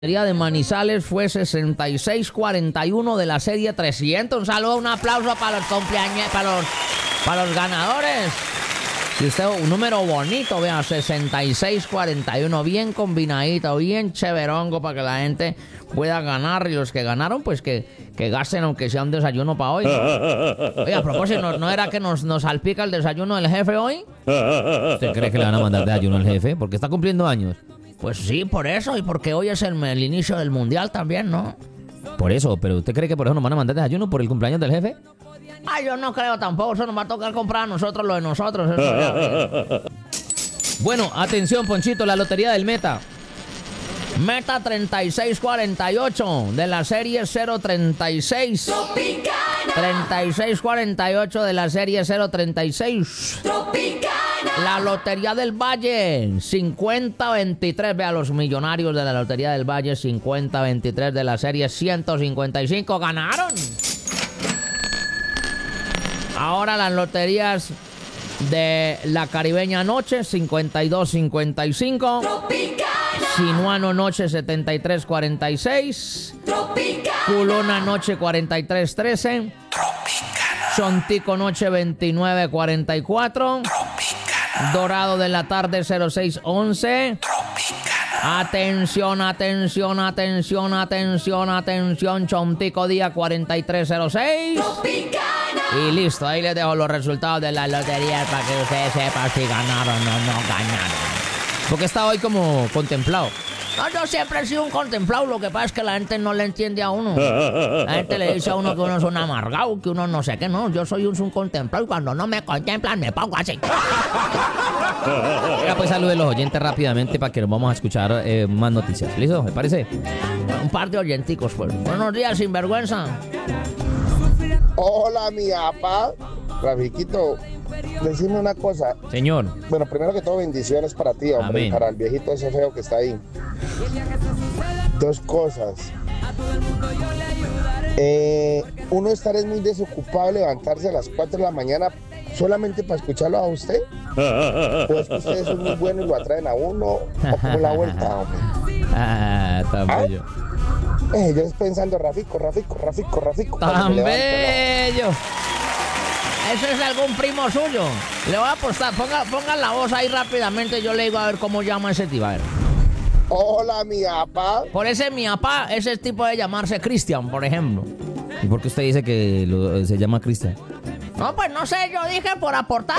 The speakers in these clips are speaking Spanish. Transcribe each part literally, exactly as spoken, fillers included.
La de Manizales fue sesenta y seis cuarenta y uno de la serie trescientos. Un saludo, un aplauso para los cumpleaños, para los, para los ganadores. Si usted, un número bonito, vean, sesenta y seis cuarenta y uno, bien combinadito, bien cheverongo para que la gente pueda ganar. Y los que ganaron, pues que, que gasten aunque sea un desayuno para hoy, ¿no? Oye, a propósito, ¿no, no era que nos, nos salpica el desayuno del jefe hoy? ¿Usted cree que le van a mandar desayuno al jefe? Porque está cumpliendo años. Pues sí, por eso, y porque hoy es el, el inicio del mundial también, ¿no? Por eso, pero ¿usted cree que por eso nos van a mandar desayuno por el cumpleaños del jefe? Ay, yo no creo tampoco, eso nos va a tocar comprar a nosotros lo de nosotros. Eso ya. Bueno, atención, Ponchito, la lotería del Meta. Meta treinta y seis cuarenta y ocho de la serie cero treinta y seis. Tropicana. treinta y seis cuarenta y ocho de la serie cero treinta y seis. Tropicana. La Lotería del Valle, cincuenta veintitrés. Vea, los millonarios de la Lotería del Valle, cincuenta veintitrés de la serie ciento cincuenta y cinco. ¡Ganaron! Ahora las loterías de la Caribeña Noche, cincuenta y dos cincuenta y cinco. Tropicana. Sinuano Noche, setenta y tres cuarenta y seis. Tropicana. Culona Noche, cuarenta y tres trece. Tropicana. Sontico Noche, veintinueve cuarenta y cuatro. Tropicana. Dorado de la Tarde, cero seis once. Tropicana. Atención, atención, atención, atención, atención. Chontico Día, cuarenta y tres cero seis. Tropicana. Y listo, ahí les dejo los resultados de la lotería para que ustedes sepan si ganaron o no ganaron. Porque está hoy como contemplado. No, yo siempre he sido un contemplado, lo que pasa es que la gente no le entiende a uno. La gente le dice a uno que uno es un amargado, que uno no sé qué, no. Yo soy un, un contemplado y cuando no me contemplan me pongo así. Venga, pues salude a los oyentes rápidamente para que nos vamos a escuchar eh, más noticias. ¿Listo? ¿Me parece? Un par de oyenticos, pues. Buenos días, sinvergüenza. Hola, mi papá. Rafiquito, decime una cosa. Señor. Bueno, primero que todo, bendiciones para ti, hombre, Amén. para el viejito ese feo que está ahí. Dos cosas. Eh, uno, estar es muy desocupado, levantarse a las cuatro de la mañana solamente para escucharlo a usted. ¿O es que ustedes son muy buenos y lo atraen a uno? ¿O como la vuelta, hombre? Ah, tan ¿Ah? bello. Eh, yo estoy pensando, Rafico, Rafico, Rafico, Rafico. Tan cuando me levanto, bello. Ese es algún primo suyo. Le voy a apostar. Ponga, ponga la voz ahí rápidamente. Yo le digo a ver cómo llama ese tipo. A ver. no. Hola, mi papá. Por ese mi papá, ese tipo de llamarse Cristian, por ejemplo. ¿Y por qué usted dice que lo- se llama Cristian? No, pues no sé, yo dije por aportar.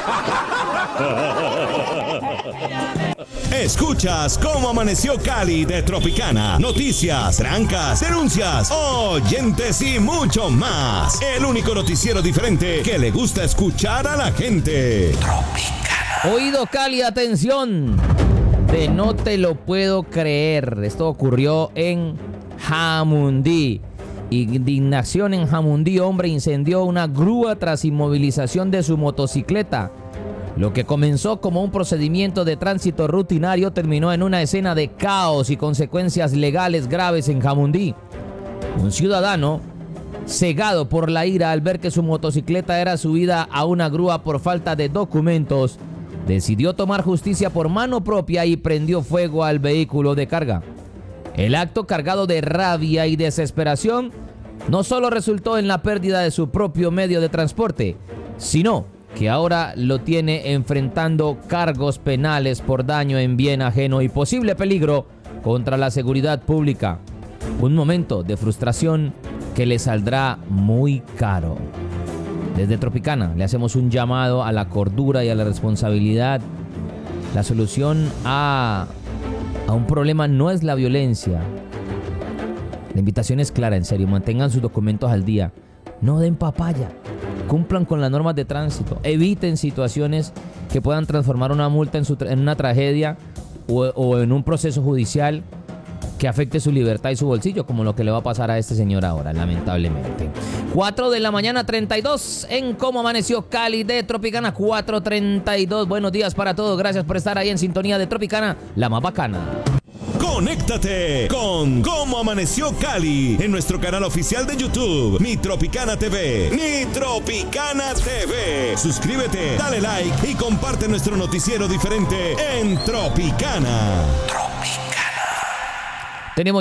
Escuchas cómo amaneció Cali de Tropicana. Noticias, trancas, denuncias, oyentes y mucho más. El único noticiero diferente que le gusta escuchar a la gente. Oído Cali, atención. De no te lo puedo creer. Esto ocurrió en Jamundí. Indignación en Jamundí. Hombre incendió una grúa tras inmovilización de su motocicleta. Lo que comenzó como un procedimiento de tránsito rutinario terminó en una escena de caos y consecuencias legales graves en Jamundí. Un ciudadano, cegado por la ira al ver que su motocicleta era subida a una grúa por falta de documentos, decidió tomar justicia por mano propia y prendió fuego al vehículo de carga. El acto, cargado de rabia y desesperación, no solo resultó en la pérdida de su propio medio de transporte, sino que ahora lo tiene enfrentando cargos penales por daño en bien ajeno y posible peligro contra la seguridad pública. Un momento de frustración que le saldrá muy caro. Desde Tropicana le hacemos un llamado a la cordura y a la responsabilidad. La solución a, a un problema no es la violencia. La invitación es clara, en serio, mantengan sus documentos al día. No den papaya. Cumplan con las normas de tránsito. Eviten situaciones que puedan transformar una multa en, su tra- en una tragedia o, o en un proceso judicial que afecte su libertad y su bolsillo, como lo que le va a pasar a este señor ahora, lamentablemente. cuatro de la mañana, treinta y dos, en Cómo Amaneció Cali de Tropicana, cuatro treinta y dos. Buenos días para todos, gracias por estar ahí en sintonía de Tropicana, la más bacana. Conéctate con Cómo Amaneció Cali en nuestro canal oficial de YouTube, Mi Tropicana T V. Mi Tropicana T V. Suscríbete, dale like y comparte nuestro noticiero diferente en Tropicana. Tropicana.